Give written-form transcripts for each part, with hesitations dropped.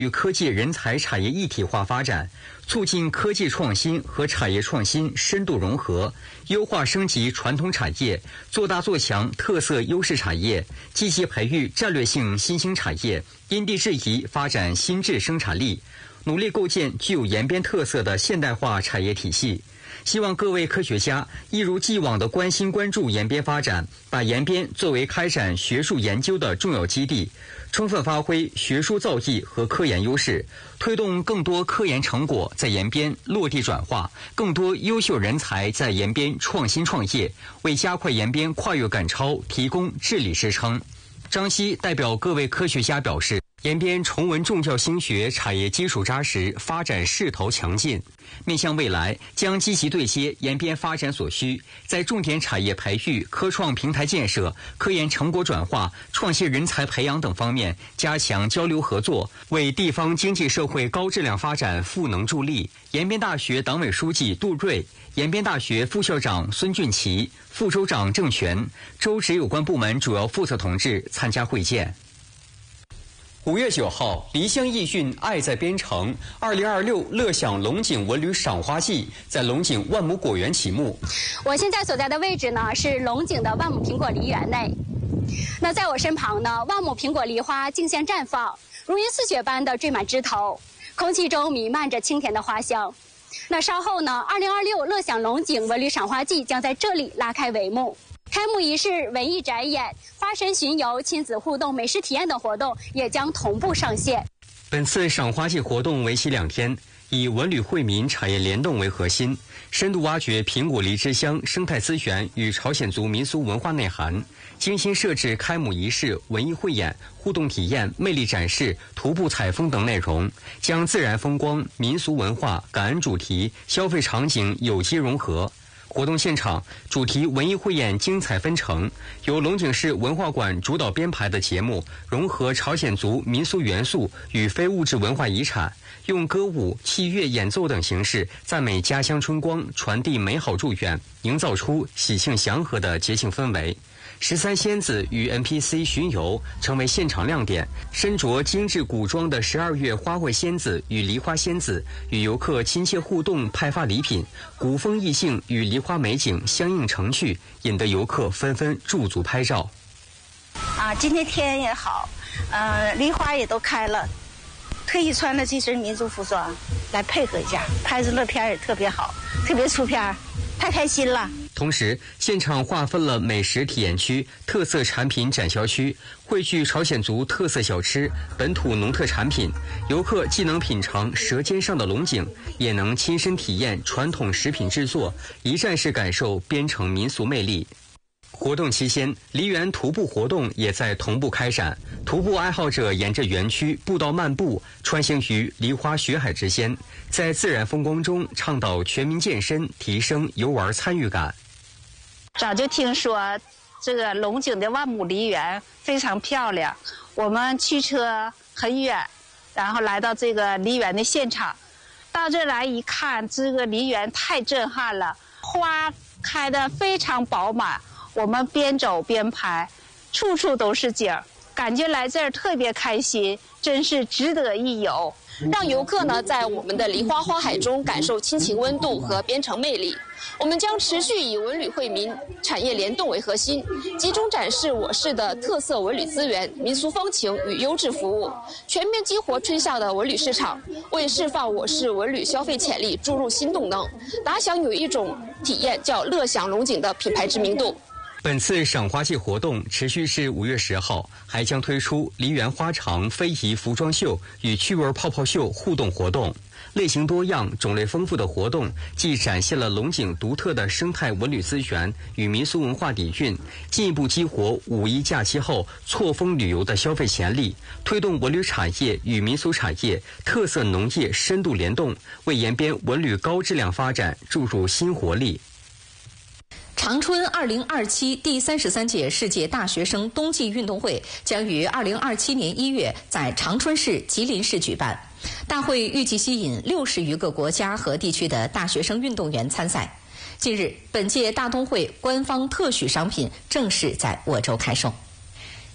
与科技人才产业一体化发展，促进科技创新和产业创新深度融合，优化升级传统产业，做大做强特色优势产业，积极培育战略性新兴产业，因地制宜发展新质生产力，努力构建具有延边特色的现代化产业体系。希望各位科学家一如既往地关心关注延边发展，把延边作为开展学术研究的重要基地，充分发挥学术造诣和科研优势，推动更多科研成果在延边落地转化，更多优秀人才在延边创新创业，为加快延边跨越赶超提供治理支撑。张希代表各位科学家表示，延边崇文重教兴学产业基础扎实，发展势头强劲。面向未来，将积极对接延边发展所需，在重点产业培育、科创平台建设、科研成果转化、创新人才培养等方面加强交流合作，为地方经济社会高质量发展赋能助力。延边大学党委书记杜瑞、延边大学副校长孙俊奇、副州长郑全、州直有关部门主要负责同志参加会见。5月9号，梨乡义训爱在边城2026乐享龙井文旅赏花季在龙井万亩果园启幕。 我现在所在的位置呢是龙井的万亩苹果梨园内。那在我身旁呢，万亩苹果梨花竞相绽放，如云似雪般的缀满枝头，空气中弥漫着清甜的花香。那稍后呢，2026乐享龙井文旅赏花季将在这里拉开帷幕。开幕仪式、文艺展演、花神巡游、亲子互动、美食体验等活动也将同步上线。 本次赏花季活动为期2天，以文旅惠民产业联动为核心，深度挖掘苹果梨之乡生态资源与朝鲜族民俗文化内涵，精心设置开幕仪式、文艺汇演、互动体验、魅力展示、徒步采风等内容，将自然风光、民俗文化、感恩主题、消费场景有机融合。活动现场，主题文艺汇演精彩纷呈，由龙井市文化馆主导编排的节目，融合朝鲜族民俗元素与非物质文化遗产，用歌舞、器乐演奏等形式赞美家乡春光，传递美好祝愿，营造出喜庆祥和的节庆氛围。13仙子与 NPC 巡游成为现场亮点，身着精致古装的12月花卉仙子与梨花仙子与游客亲切互动，派发礼品，古风意境与梨花美景相映成趣，引得游客纷纷驻足拍照。 今天天也好，梨花也都开了，特意穿了这身民族服装来配合一下，拍着乐片也特别好，特别出片，太开心了。 同时，现场划分了美食体验区、特色产品展销区，汇聚朝鲜族特色小吃、本土农特产品。游客既能品尝舌尖上的龙井，也能亲身体验传统食品制作，一站式感受边城民俗魅力。活动期间，梨园徒步活动也在同步开展。徒步爱好者沿着园区步道漫步，穿行于梨花雪海之间，在自然风光中倡导全民健身，提升游玩参与感。 早就听说这个龙井的万亩梨园非常漂亮，我们驱车很远，然后来到这个梨园的现场，到这来一看，这个梨园太震撼了，花开得非常饱满，我们边走边拍，处处都是景，感觉来这儿特别开心，真是值得一游。 让游客呢在我们的梨花花海中感受亲情温度和边城魅力。我们将持续以文旅惠民、产业联动为核心，集中展示我市的特色文旅资源、民俗风情与优质服务，全面激活春夏的文旅市场，为释放我市文旅消费潜力注入新动能，打响有一种体验叫乐享龙井的品牌知名度。 本次赏花季活动持续至5月10号，还将推出梨园花场非遗服装秀与趣味泡泡秀互动活动。类型多样、种类丰富的活动，既展现了龙井独特的生态文旅资源与民俗文化底蕴，进一步激活5一假期后错峰旅游的消费潜力，推动文旅产业与民俗产业、特色农业深度联动，为延边文旅高质量发展注入新活力。 长春2027第33届世界大学生冬季运动会将于2027年1月在长春市、吉林市举办。大会预计吸引60余个国家和地区的大学生运动员参赛。近日，本届大冬会官方特许商品正式在沃州开售。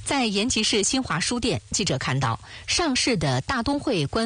在延吉市新华书店，记者看到上市的大东会官